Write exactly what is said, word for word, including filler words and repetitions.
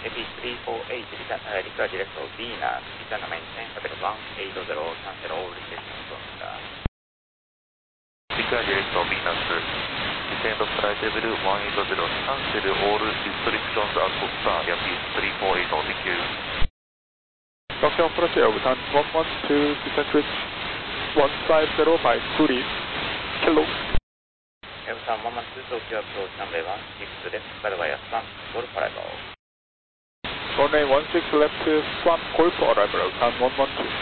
エピスリーフォーエイト、リカーディレクト D な、リカーのメインテン、ホテルいちはちゼロさんゼロ、オールリセッションとした。 リカーディレクト B なす、Descend flight level いちはちゼロ、cancel all restrictions at star, Yapi スリーフォーエイト、thank you. Doctor Operator, return one one two, descent reach one five zero five, please. Hello. エムさん、ワンワンツー、東京アプローチナンバーワンシックスです。バルバイアスワン、ゴルフアライバル。 Runway one six left, swap, Golf arrival, return one one two.